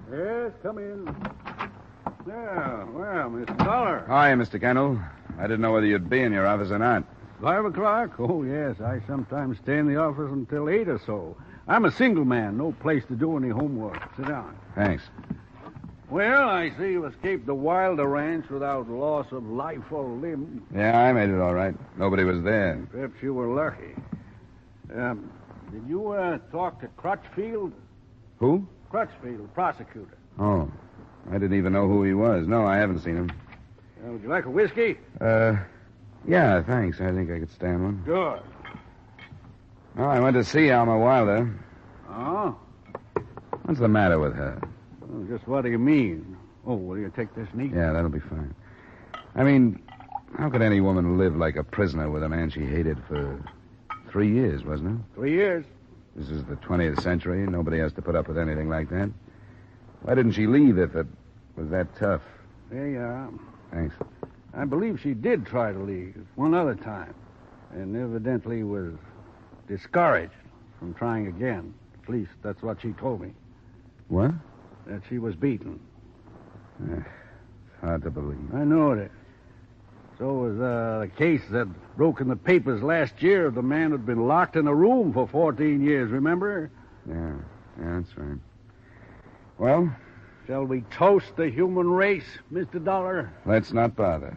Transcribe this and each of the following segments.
Yes, come in. Yeah, well, Mr. Dollar. Hi, Mr. Kendall. I didn't know whether you'd be in your office or not. 5 o'clock? Oh, yes. I sometimes stay in the office until 8 or so. I'm a single man. No place to do any homework. Sit down. Thanks. Well, I see you escaped the Wilder Ranch without loss of life or limb. Yeah, I made it all right. Nobody was there. Perhaps you were lucky. Did you talk to Crutchfield? Who? Crutchfield, prosecutor. Oh, I didn't even know who he was. No, I haven't seen him. Would you like a whiskey? Yeah, thanks. I think I could stand one. Good. Well, I went to see Alma Wilder. Oh? What's the matter with her? Well, just what do you mean? Oh, will you take this neat? Yeah, that'll be fine. I mean, how could any woman live like a prisoner with a man she hated for 3 years, wasn't it? 3 years. This is the 20th century. Nobody has to put up with anything like that. Why didn't she leave if it was that tough? There you are. Thanks. I believe she did try to leave one other time, and evidently was discouraged from trying again. At least that's what she told me, What? that she was beaten. It's hard to believe. I know it. So was the case that broke in the papers last year of the man who'd been locked in a room for 14 years, remember? Yeah, that's right. Well, Shall we toast the human race, Mr. Dollar? let's not bother.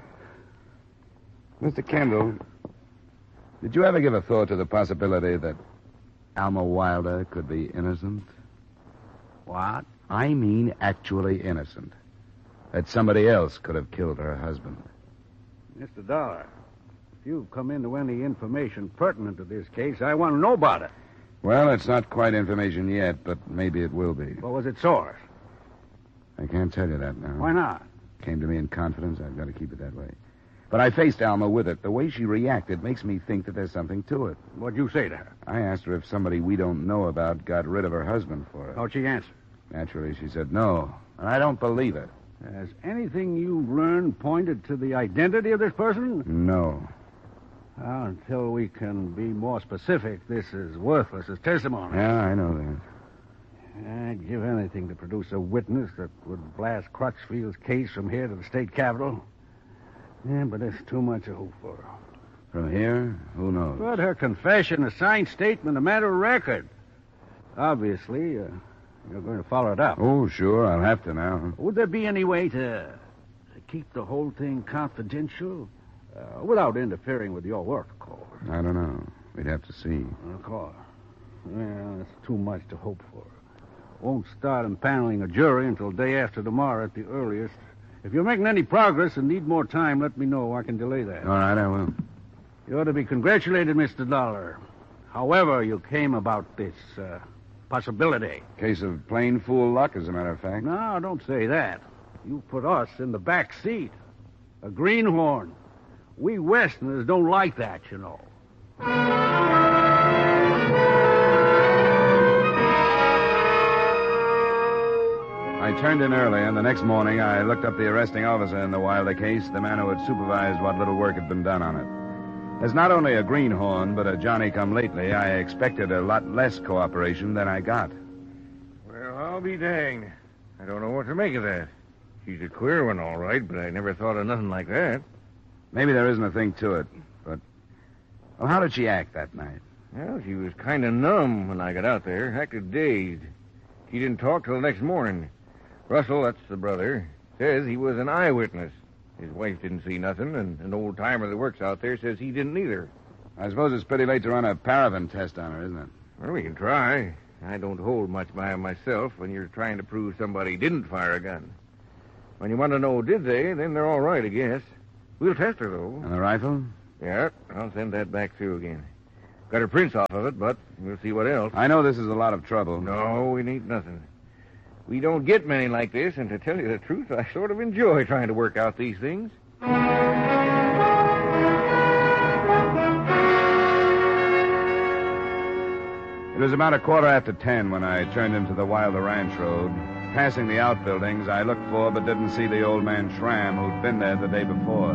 Mr. Kendall, did you ever give a thought to the possibility that Alma Wilder could be innocent? What? I mean actually innocent. That somebody else could have killed her husband. Mr. Dollar, if you've come into any information pertinent to this case, I want to know about it. Well, it's not quite information yet, but maybe it will be. What was its source? I can't tell you that now. Why not? Came to me in confidence. I've got to keep it that way. But I faced Alma with it. The way she reacted makes me think that there's something to it. What'd you say to her? I asked her if somebody we don't know about got rid of her husband for her. How'd she answer? Naturally, she said no. And I don't believe it. Has anything you've learned pointed to the identity of this person? No. Well, until we can be more specific, this is worthless as testimony. Yeah, I know that. I'd give anything to produce a witness that would blast Crutchfield's case from here to the state capitol. Yeah, but it's too much to hope for. From here, who knows? But her confession, a signed statement, a matter of record. Obviously, you're going to follow it up. Oh, sure, I'll have to now. Would there be any way to keep the whole thing confidential? Without interfering with your work, of course. I don't know. We'd have to see. Of course. Well, it's too much to hope for. Won't start impaneling a jury until day after tomorrow at the earliest. If you're making any progress and need more time, let me know. I can delay that. All right, I will. You ought to be congratulated, Mr. Dollar. However you came about this possibility. Case of plain fool luck, as a matter of fact. No, don't say that. You put us in the back seat. A greenhorn. We Westerners don't like that, you know. I turned in early, and the next morning I looked up the arresting officer in the Wilder case, the man who had supervised what little work had been done on it. As not only a greenhorn, but a Johnny-come-lately, I expected a lot less cooperation than I got. Well, I'll be danged. I don't know what to make of that. She's a queer one, all right, but I never thought of nothing like that. Maybe there isn't a thing to it, but... Well, how did she act that night? Well, she was kind of numb when I got out there, acted dazed. She didn't talk till the next morning. Russell, that's the brother, says he was an eyewitness. His wife didn't see nothing, and an old-timer that works out there says he didn't either. I suppose it's pretty late to run a paraffin test on her, isn't it? Well, we can try. I don't hold much by 'em myself when you're trying to prove somebody didn't fire a gun. When you want to know did they, then they're all right, I guess. We'll test her, though. And the rifle? Yeah, I'll send that back through again. Got her prints off of it, but we'll see what else. I know this is a lot of trouble. No, we need nothing. We don't get many like this, and to tell you the truth, I sort of enjoy trying to work out these things. It was about 10:15 when I turned into the Wilder Ranch Road. Passing the outbuildings, I looked for but didn't see the old man Schramm who'd been there the day before.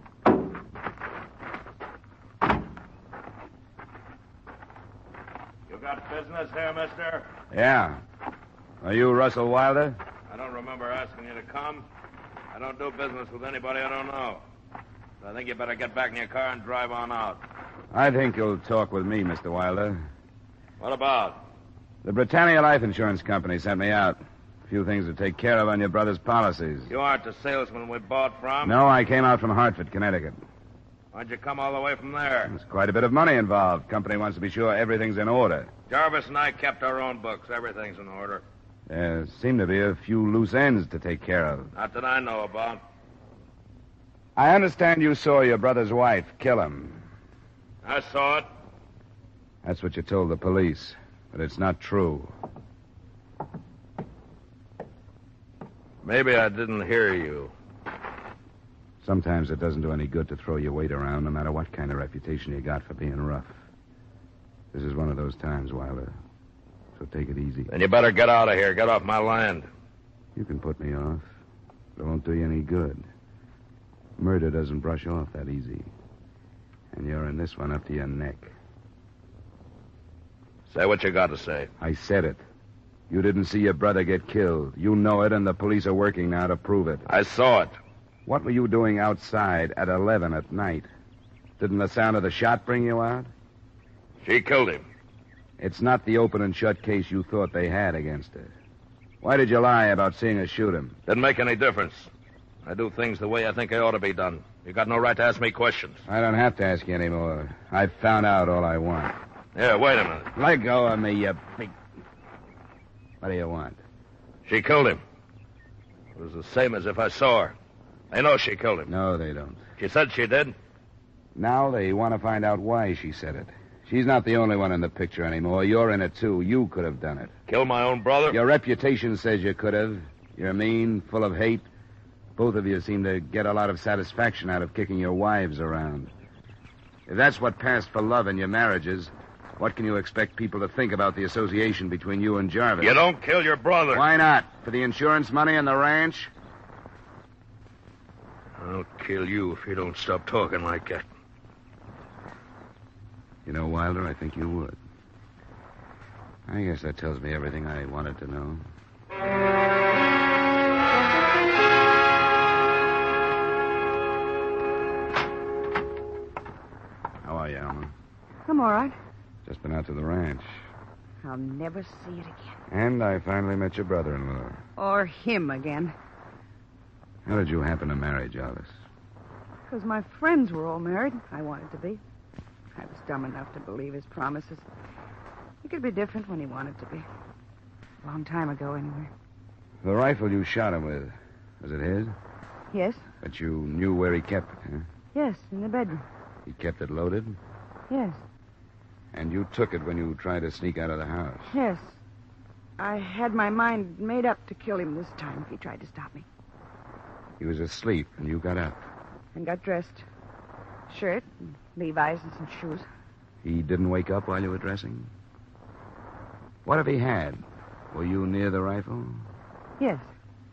You got business here, mister? Yeah. Are you Russell Wilder? I don't remember asking you to come. I don't do business with anybody I don't know. So I think you better get back in your car and drive on out. I think you'll talk with me, Mr. Wilder. What about? The Britannia Life Insurance Company sent me out. A few things to take care of on your brother's policies. You aren't the salesman we bought from? No, I came out from Hartford, Connecticut. Why'd you come all the way from there? There's quite a bit of money involved. Company wants to be sure everything's in order. Jarvis and I kept our own books. Everything's in order. There seem to be a few loose ends to take care of. Not that I know about. I understand you saw your brother's wife kill him. I saw it. That's what you told the police. But it's not true. Maybe I didn't hear you. Sometimes it doesn't do any good to throw your weight around, no matter what kind of reputation you got for being rough. This is one of those times, Wilder. So take it easy. Then you better get out of here. Get off my land. You can put me off. It won't do you any good. Murder doesn't brush off that easy. And you're in this one up to your neck. Say what you got to say. I said it. You didn't see your brother get killed. You know it, and the police are working now to prove it. I saw it. What were you doing outside at 11 at night? Didn't the sound of the shot bring you out? She killed him. It's not the open and shut case you thought they had against her. Why did you lie about seeing her shoot him? Didn't make any difference. I do things the way I think they ought to be done. You got no right to ask me questions. I don't have to ask you anymore. I've found out all I want. Yeah, wait a minute. Let go of me, you big... What do you want? She killed him. It was the same as if I saw her. They know she killed him. No, they don't. She said she did. Now they want to find out why she said it. She's not the only one in the picture anymore. You're in it, too. You could have done it. Kill my own brother? Your reputation says you could have. You're mean, full of hate. Both of you seem to get a lot of satisfaction out of kicking your wives around. If that's what passed for love in your marriages, what can you expect people to think about the association between you and Jarvis? You don't kill your brother. Why not? For the insurance money and the ranch? I'll kill you if you don't stop talking like that. You know, Wilder, I think you would. I guess that tells me everything I wanted to know. How are you, Alma? I'm all right. Just been out to the ranch. I'll never see it again. And I finally met your brother-in-law. Or him again. How did you happen to marry Jarvis? Because my friends were all married. I wanted to be. I was dumb enough to believe his promises. He could be different when he wanted to be. A long time ago, anyway. The rifle you shot him with, was it his? Yes? But you knew where he kept it, huh? Yes, in the bedroom. He kept it loaded? Yes. And you took it when you tried to sneak out of the house? Yes. I had my mind made up to kill him this time if he tried to stop me. He was asleep, and you got up. And got dressed. Shirt, and Levi's, and some shoes. He didn't wake up while you were dressing? What if he had? Were you near the rifle? Yes.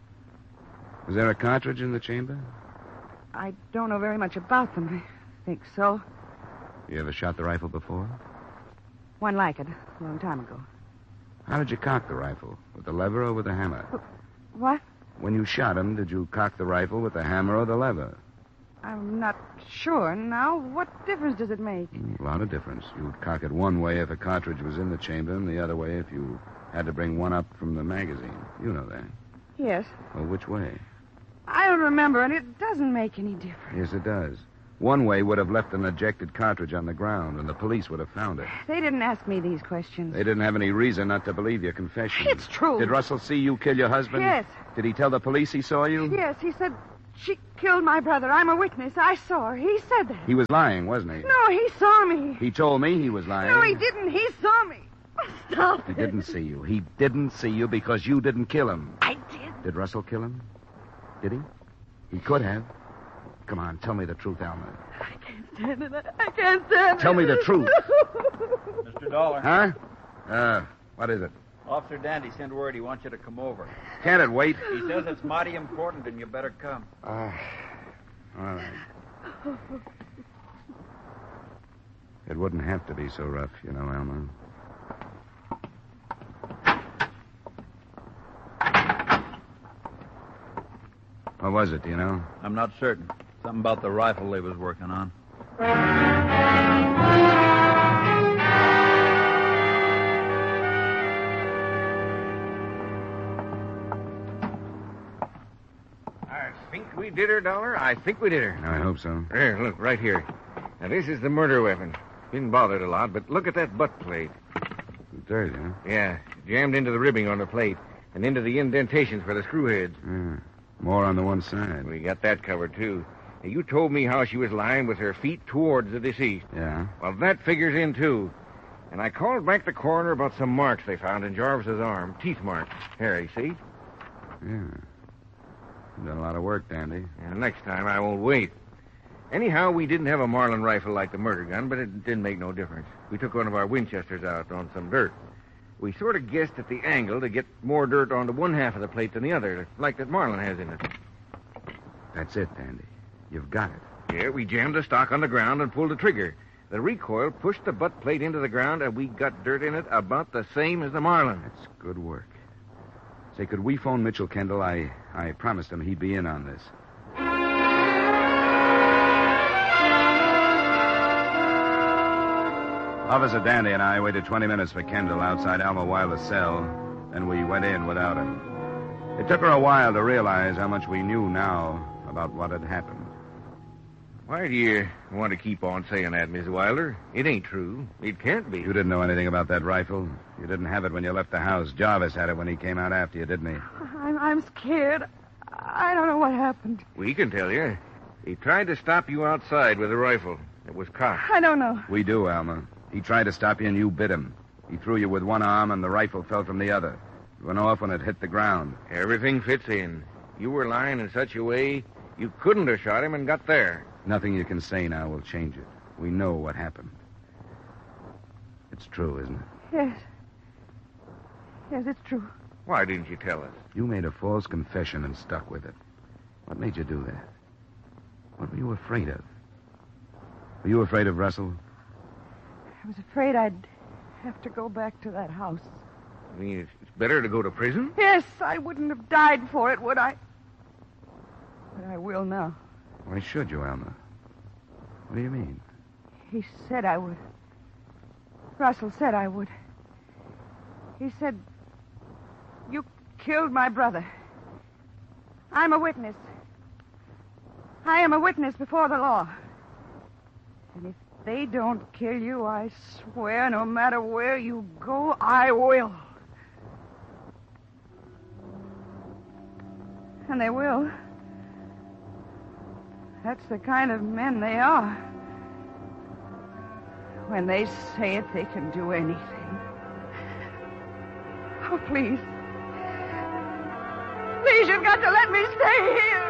Was there a cartridge in the chamber? I don't know very much about them. I think so. You ever shot the rifle before? One like it, a long time ago. How did you cock the rifle? With the lever or with the hammer? What? When you shot him, did you cock the rifle with the hammer or the lever? I'm not sure now. What difference does it make? A lot of difference. You'd cock it one way if a cartridge was in the chamber, and the other way if you had to bring one up from the magazine. You know that. Yes. Well, which way? I don't remember, and it doesn't make any difference. Yes, it does. One way would have left an ejected cartridge on the ground, and the police would have found it. They didn't ask me these questions. They didn't have any reason not to believe your confession. It's true. Did Russell see you kill your husband? Yes. Did he tell the police he saw you? Yes, he said she killed my brother. I'm a witness. I saw her. He said that. He was lying, wasn't he? No, he saw me. He told me he was lying. No, he didn't. He saw me. Stop He it. didn't see you. He didn't see you because you didn't kill him. I did. Did Russell kill him? Did he? He could have. Come on, tell me the truth, Alma. I can't stand it. I can't stand it. Tell me the truth. Mr. Dollar. Huh? What is it? Officer Dandy sent word he wants you to come over. Can't it wait? He says it's mighty important and you better come. All right. It wouldn't have to be so rough, you know, Alma. What was it, do you know? I'm not certain. Something about the rifle they was working on. I think we did her, Dollar. I think we did her. I hope so. There, look, right here. Now, this is the murder weapon. Been bothered a lot, but look at that butt plate. Dirty, huh? Yeah, jammed into the ribbing on the plate and into the indentations for the screw heads. Yeah. More on the one side. We got that covered, too. Now, you told me how she was lying with her feet towards the deceased. Yeah? Well, that figures in, too. And I called back the coroner about some marks they found in Jarvis's arm. Teeth marks. Here, you see? Yeah. You've done a lot of work, Dandy. And next time I won't wait. Anyhow, we didn't have a Marlin rifle like the murder gun, but it didn't make no difference. We took one of our Winchesters out on some dirt. We sort of guessed at the angle to get more dirt onto one half of the plate than the other, like that Marlin has in it. That's it, Dandy. You've got it. Yeah, we jammed the stock on the ground and pulled the trigger. The recoil pushed the butt plate into the ground, and we got dirt in it about the same as the Marlin. That's good work. Say, could we phone Mitchell Kendall? I promised him he'd be in on this. Officer Dandy and I waited 20 minutes for Kendall outside Alma Wilder's cell, and we went in without him. It took her a while to realize how much we knew now about what had happened. Why do you want to keep on saying that, Miss Wilder? It ain't true. It can't be. You didn't know anything about that rifle. You didn't have it when you left the house. Jarvis had it when he came out after you, didn't he? I'm scared. I don't know what happened. We can tell you. He tried to stop you outside with a rifle. It was cocked. I don't know. We do, Alma. He tried to stop you and you bit him. He threw you with one arm and the rifle fell from the other. It went off when it hit the ground. Everything fits in. You were lying in such a way you couldn't have shot him and got there. Nothing you can say now will change it. We know what happened. It's true, isn't it? Yes. Yes, it's true. Why didn't you tell us? You made a false confession and stuck with it. What made you do that? What were you afraid of? Were you afraid of Russell? I was afraid I'd have to go back to that house. I mean, it's better to go to prison? Yes, I wouldn't have died for it, would I? But I will now. Why should you, Alma? What do you mean? He said I would. Russell said I would. He said, you killed my brother. I'm a witness. I am a witness before the law. And if they don't kill you, I swear, no matter where you go, I will. And they will. That's the kind of men they are. When they say it, they can do anything. Oh, please. Please, you've got to let me stay here.